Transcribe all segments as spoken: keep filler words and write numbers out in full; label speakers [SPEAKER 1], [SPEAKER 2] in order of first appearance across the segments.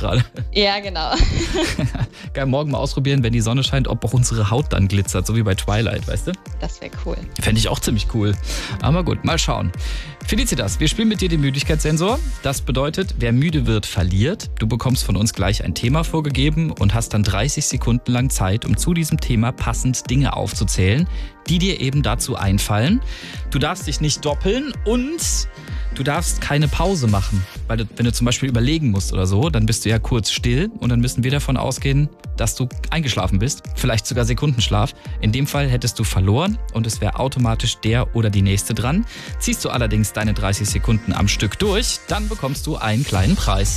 [SPEAKER 1] gerade.
[SPEAKER 2] Ja, genau.
[SPEAKER 1] Geil, morgen mal ausprobieren, wenn die Sonne scheint, ob auch unsere Haut dann glitzert, so wie bei Twilight, weißt du?
[SPEAKER 2] Das wäre cool.
[SPEAKER 1] Fände ich auch ziemlich cool. Aber gut, mal schauen. Felicitas, wir spielen mit dir den Müdigkeitssensor. Das bedeutet, wer müde wird, verliert. Du bekommst von uns gleich ein Thema vorgegeben und hast dann dreißig Sekunden lang Zeit, um zu diesem Thema passend Dinge aufzuzählen, die dir eben dazu einfallen. Du darfst dich nicht doppeln und du darfst keine Pause machen. Weil du, wenn du zum Beispiel überlegen musst oder so, dann bist du ja kurz still und dann müssen wir davon ausgehen, dass du eingeschlafen bist. Vielleicht sogar Sekundenschlaf. In dem Fall hättest du verloren und es wäre automatisch der oder die Nächste dran. Ziehst du allerdings deine dreißig Sekunden am Stück durch, dann bekommst du einen kleinen Preis.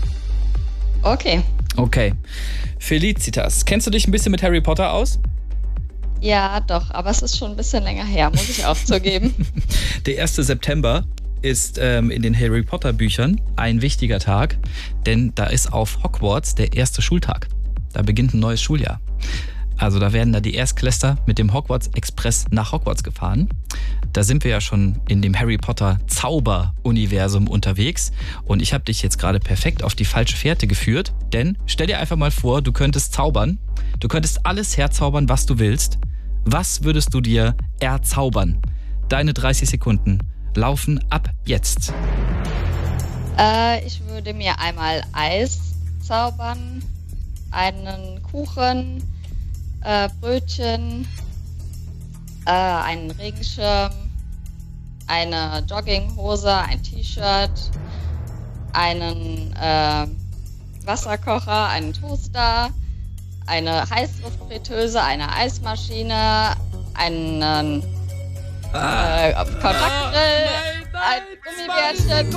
[SPEAKER 2] Okay.
[SPEAKER 1] Okay. Felicitas, kennst du dich ein bisschen mit Harry Potter aus?
[SPEAKER 2] Ja, doch, aber es ist schon ein bisschen länger her, muss ich auch zugeben.
[SPEAKER 1] Der erste September ist ähm, in den Harry Potter Büchern ein wichtiger Tag, denn da ist auf Hogwarts der erste Schultag. Da beginnt ein neues Schuljahr. Also da werden da die Erstklässler mit dem Hogwarts Express nach Hogwarts gefahren. Da sind wir ja schon in dem Harry Potter Zauber-Universum unterwegs. Und ich habe dich jetzt gerade perfekt auf die falsche Fährte geführt. Denn stell dir einfach mal vor, du könntest zaubern. Du könntest alles herzaubern, was du willst. Was würdest du dir erzaubern? Deine dreißig Sekunden laufen ab jetzt.
[SPEAKER 2] Äh, ich würde mir einmal Eis zaubern, einen Kuchen, äh, Brötchen, äh, einen Regenschirm, eine Jogginghose, ein T-Shirt, einen äh, Wasserkocher, einen Toaster, eine Heißluftfritteuse, eine Eismaschine, einen äh, Kontaktgrill,
[SPEAKER 1] Ah,
[SPEAKER 2] ein Gummibärchen.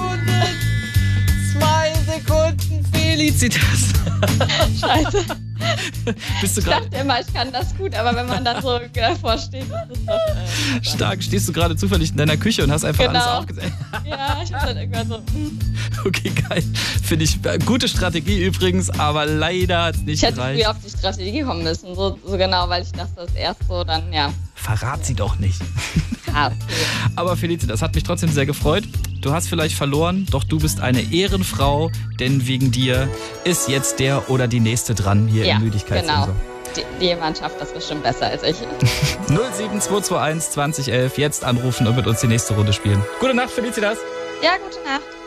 [SPEAKER 1] Zwei Sekunden, Felicitas.
[SPEAKER 2] Scheiße.
[SPEAKER 1] Bist du
[SPEAKER 2] Ich
[SPEAKER 1] gerade
[SPEAKER 2] dachte immer, ich kann das gut, aber wenn man dann so davor steht, ist es doch... Äh,
[SPEAKER 1] stark? Stehst du gerade zufällig in deiner Küche und hast einfach
[SPEAKER 2] Genau.
[SPEAKER 1] alles aufgesetzt?
[SPEAKER 2] Ja, ich hab dann irgendwann so... Hm.
[SPEAKER 1] Okay, geil. Finde ich äh, gute Strategie übrigens, aber leider hat es nicht
[SPEAKER 2] Ich hätte
[SPEAKER 1] gereicht.
[SPEAKER 2] früher auf die Strategie kommen müssen, so, so genau, weil ich dachte, das erst so dann, ja...
[SPEAKER 1] Verrat sie doch nicht.
[SPEAKER 2] Ja, okay.
[SPEAKER 1] Aber Felicitas, das hat mich trotzdem sehr gefreut. Du hast vielleicht verloren, doch du bist eine Ehrenfrau, denn wegen dir ist jetzt der oder die Nächste dran hier
[SPEAKER 2] Ja,
[SPEAKER 1] im Müdigkeitssensor.
[SPEAKER 2] genau. Die, die Mannschaft das bestimmt besser als ich.
[SPEAKER 1] null sieben zwei zwei eins zwanzig elf, jetzt anrufen und mit uns die nächste Runde spielen. Gute Nacht, Felicitas.
[SPEAKER 2] Ja, gute Nacht.